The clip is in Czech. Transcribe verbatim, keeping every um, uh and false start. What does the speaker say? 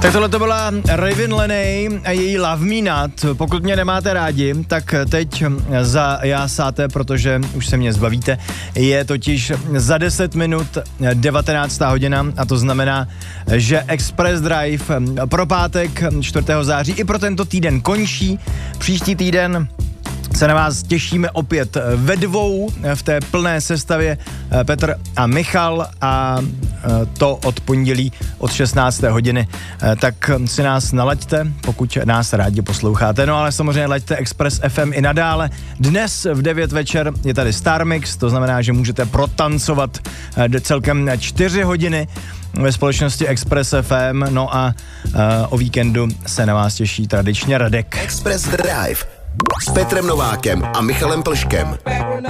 Tak tohle to byla Raven Lenny a její Love Me Not. Pokud mě nemáte rádi, tak teď zajásáte, protože už se mě zbavíte. Je totiž za deset minut devatenáctá hodina a to znamená, že Express Drive pro pátek čtvrtého září i pro tento týden končí. Příští týden se na vás těšíme opět ve dvou v té plné sestavě Petr a Michal a to od pondělí od šestnácté hodiny. Tak si nás nalaďte, pokud nás rádi posloucháte. No ale samozřejmě laďte Express F M i nadále. Dnes v devět večer je tady Star Mix, to znamená, že můžete protancovat celkem čtyři hodiny ve společnosti Express F M. No a o víkendu se na vás těší tradičně Radek. Express Drive s Petrem Novákem a Michalem Plškem.